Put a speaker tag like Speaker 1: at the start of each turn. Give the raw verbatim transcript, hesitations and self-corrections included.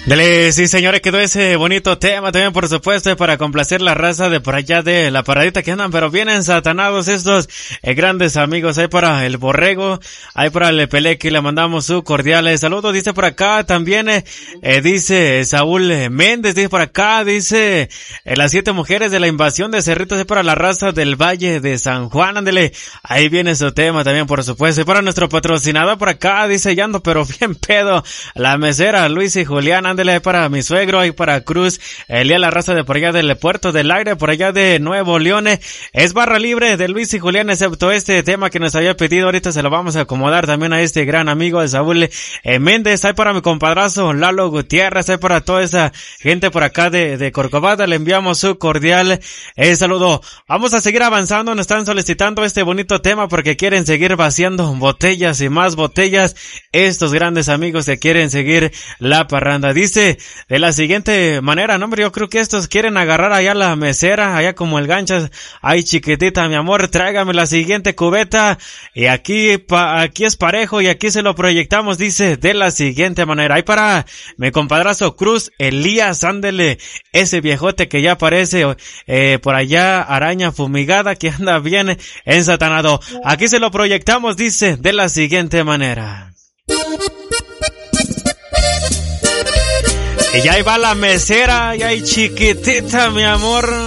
Speaker 1: Dale, sí señores, quedó ese bonito tema también por supuesto para complacer la raza de por allá de la paradita que andan, pero vienen satanados estos eh, grandes amigos. Ahí para el Borrego, ahí para el Pelequi le mandamos su cordial saludo. Dice por acá también, eh, eh, dice Saúl Méndez, dice por acá, dice eh, las siete mujeres de la invasión de Cerritos, ahí para la raza del Valle de San Juan. Ándele, ahí viene su tema también por supuesto. Y para nuestro patrocinador por acá, dice Yando, pero bien pedo, la mesera Luis y Julián. Ándele, para mi suegro, ahí para Cruz, Elía la raza de por allá del Puerto del Aire, por allá de Nuevo León. Es barra libre de Luis y Julián, excepto este tema que nos había pedido. Ahorita se lo vamos a acomodar también a este gran amigo de Saúl eh, Méndez. Hay para mi compadrazo Lalo Gutiérrez, hay para toda esa gente por acá de, de Corcovada. Le enviamos su cordial eh, saludo. Vamos a seguir avanzando, nos están solicitando este bonito tema porque quieren seguir vaciando botellas y más botellas. Estos grandes amigos que quieren seguir la parranda. Dice de la siguiente manera, no hombre, yo creo que estos quieren agarrar allá la mesera, allá como el ganchas. Ay chiquitita, mi amor, tráigame la siguiente cubeta. Y aquí, pa, aquí es parejo y aquí se lo proyectamos, dice de la siguiente manera. Ahí para mi compadrazo Cruz Elías, ándele, ese viejote que ya parece eh, por allá araña fumigada que anda bien ensatanado. Aquí se lo proyectamos, dice de la siguiente manera. Y ya ahí va la mesera, y ahí chiquitita, mi amor.